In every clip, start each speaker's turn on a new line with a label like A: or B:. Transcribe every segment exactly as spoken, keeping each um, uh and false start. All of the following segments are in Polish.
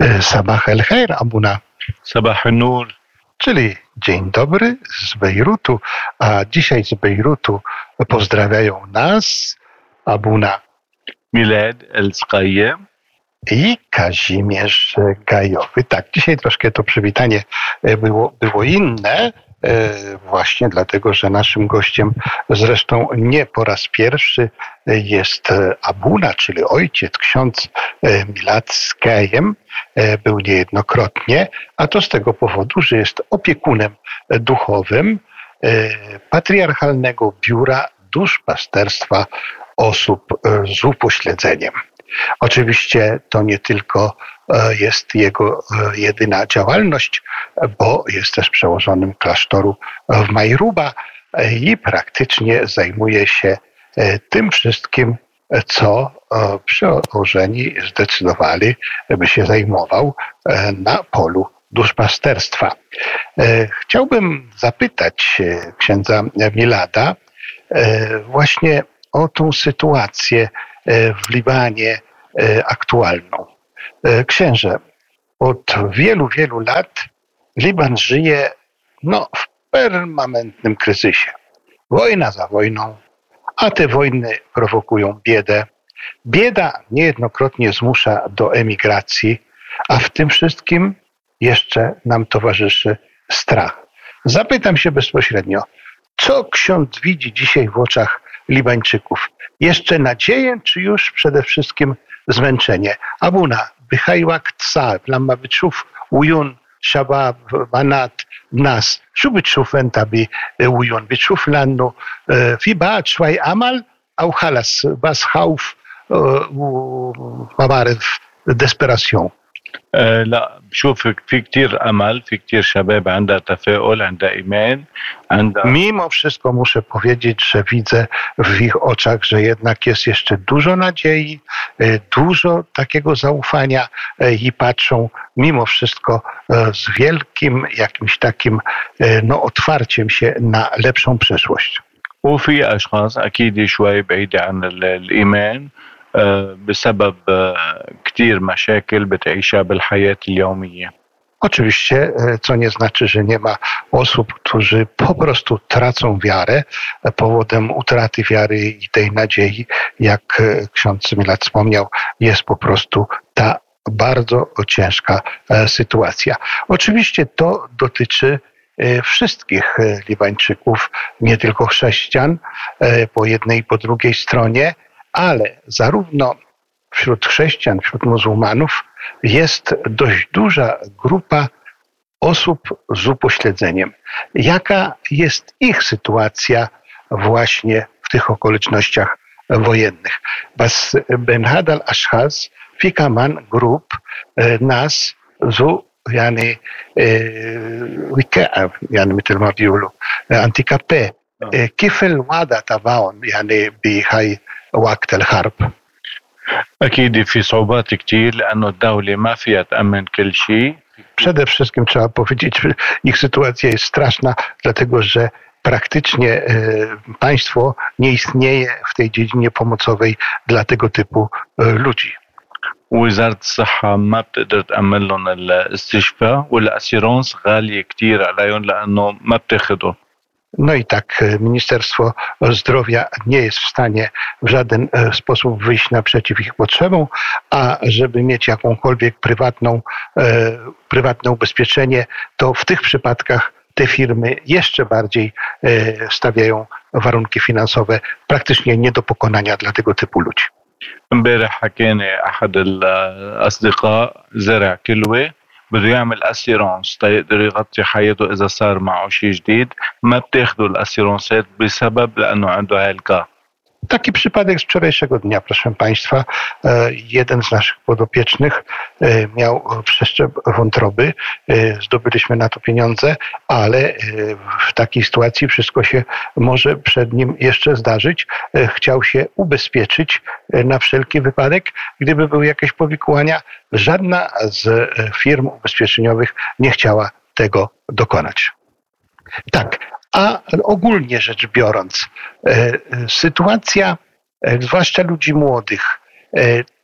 A: Sabah el Khair, Abuna.
B: Sabah al-Nur.
A: Czyli dzień dobry z Bejrutu, a dzisiaj z Bejrutu pozdrawiają nas Abuna
B: Milad el-Sqayyem
A: i Kazimierz Gajowy. Tak, dzisiaj troszkę to przywitanie było, było inne, właśnie dlatego, że naszym gościem zresztą nie po raz pierwszy jest Abuna, czyli ojciec, ksiądz Milad Sqayyem. Był niejednokrotnie, a to z tego powodu, że jest opiekunem duchowym Patriarchalnego Biura Duszpasterstwa Osób z Upośledzeniem. Oczywiście to nie tylko jest jego jedyna działalność, bo jest też przełożonym klasztoru w Majruba i praktycznie zajmuje się tym wszystkim, co przełożeni zdecydowali, by się zajmował na polu duszpasterstwa. Chciałbym zapytać księdza Milada właśnie o tą sytuację w Libanie aktualną. Księże, od wielu, wielu lat Liban żyje no, w permanentnym kryzysie. Wojna za wojną, a te wojny prowokują biedę. Bieda niejednokrotnie zmusza do emigracji, a w tym wszystkim jeszcze nam towarzyszy strach. Zapytam się bezpośrednio, co ksiądz widzi dzisiaj w oczach Libańczyków? Jeszcze nadzieję, czy już przede wszystkim zmęczenie? Abuna, bychajłak tsa, lama byczów ujun, szabab, banat, nas. Szو بتشوف انت بعيون بتشوف لانه في بعد شوي امل او خلص بس خوف وما بعرف desperation.
B: أه لا بشوف في كتير أمل، في كتير شباب عندها تفاؤل، عندها إيمان، عندها.
A: Mimo wszystko muszę powiedzieć, że widzę w ich oczach, że jednak jest jeszcze dużo nadziei, dużo takiego zaufania i patrzą mimo wszystko z wielkim jakimś takim no, otwarciem się na lepszą przyszłość.
B: وفي أشخاص أكيد شوي بعيدة عن الإيمان بسبب كتير مشاكل بتعيشها بالحياة اليومية.
A: Oczywiście, co nie znaczy, że nie ma osób, którzy po prostu tracą wiarę. Powodem utraty wiary i tej nadziei, jak ksiądz Milad wspomniał, jest po prostu ta bardzo ciężka sytuacja. Oczywiście to dotyczy wszystkich Libańczyków, nie tylko chrześcijan, po jednej i po drugiej stronie, ale zarówno wśród chrześcijan, wśród muzułmanów jest dość duża grupa osób z upośledzeniem. Jaka jest ich sytuacja właśnie w tych okolicznościach wojennych? Bas بنهذا الأشخاص في كمان جروب ناس ذو يعني وكاء يعني مثل ما بيقولوا انتيكابي. كيف الوضع تبعهم يعني بهاي وقت الحرب؟
B: أكيد في صعوبات كتير لأنه الدولة ما فيها تأمن كل شيء.
A: Przede wszystkim trzeba powiedzieć, że ich sytuacja jest straszna, dlatego że praktycznie państwo nie istnieje w tej dziedzinie pomocowej dla tego typu ludzi.
B: وزارة الصحة ما بتقدر تأمن لهم الاستشفاء والأسيرونس غالية كتير عليهم لأنه ما بتاخده.
A: No i tak Ministerstwo Zdrowia nie jest w stanie w żaden sposób wyjść naprzeciw ich potrzebom, a żeby mieć jakąkolwiek prywatną, e, prywatne ubezpieczenie, to w tych przypadkach te firmy jeszcze bardziej e, stawiają warunki finansowe praktycznie nie do pokonania dla tego typu ludzi.
B: امبارح حكاني أحد الأصدقاء زرع كلوة بده يعمل أسيرونس تيقدر يغطي حياته إذا صار معه شيء جديد، ما بتاخده الأسيرونسات بسبب لأنه عنده هاي الكا.
A: Taki przypadek z wczorajszego dnia, proszę Państwa. Jeden z naszych podopiecznych miał przeszczep wątroby. Zdobyliśmy na to pieniądze, ale w takiej sytuacji wszystko się może przed nim jeszcze zdarzyć. Chciał się ubezpieczyć na wszelki wypadek. Gdyby były jakieś powikłania, żadna z firm ubezpieczeniowych nie chciała tego dokonać. Tak. A ogólnie rzecz biorąc, sytuacja zwłaszcza ludzi młodych,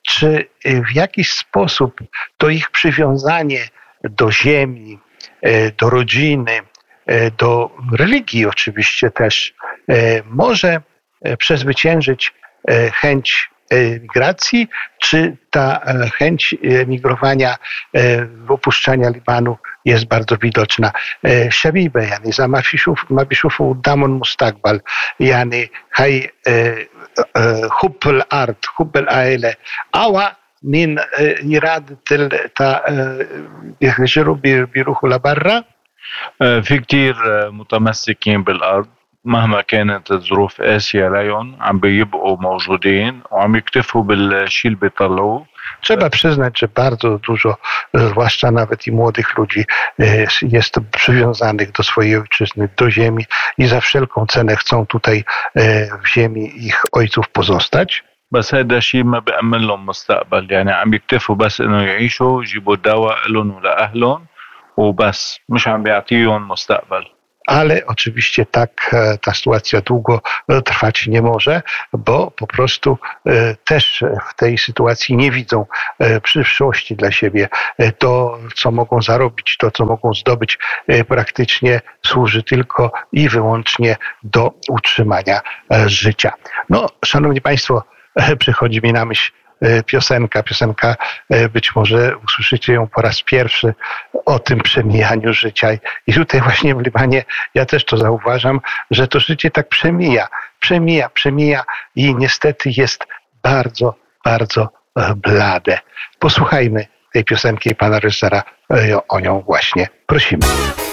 A: czy w jakiś sposób to ich przywiązanie do ziemi, do rodziny, do religii oczywiście też może przezwyciężyć chęć migracji, czy ta chęć emigrowania, opuszczania Libanu jest bardzo widoczna. Shabibe, yani إذا ما في شوف ما بيشوفوا قدامهم مستقبل يعني هي حب الأرض حب العائلة أو من إرادة تا يهاجروا بيروحوا لبرا.
B: في كتير متمسكين بالأرض مهما كانت الظروف قاسية لهم عم بيبقوا موجودين وعم يكتفوا بالشي اللي بيطلعوه.
A: Trzeba przyznać, że bardzo dużo, zwłaszcza nawet i młodych ludzi, jest przywiązanych do swojej ojczyzny, do ziemi i za wszelką cenę chcą tutaj w ziemi ich ojców pozostać.
B: بس هذا الشيء ما بيأمن لهم مستقبل، يعني عم يكتفوا بس انه يعيشوا يجيبوا دواء لهم ولأهلهم وبس، مش عم بيعطيهم مستقبل.
A: Ale oczywiście tak ta sytuacja długo trwać nie może, bo po prostu też w tej sytuacji nie widzą przyszłości dla siebie. To, co mogą zarobić, to, co mogą zdobyć, praktycznie służy tylko i wyłącznie do utrzymania życia. No, szanowni państwo, przychodzi mi na myśl piosenka, piosenka, być może usłyszycie ją po raz pierwszy, o tym przemijaniu życia. I tutaj właśnie w Libanie ja też to zauważam, że to życie tak przemija, przemija, przemija i niestety jest bardzo, bardzo blade. Posłuchajmy tej piosenki pana reżysera, o nią właśnie prosimy.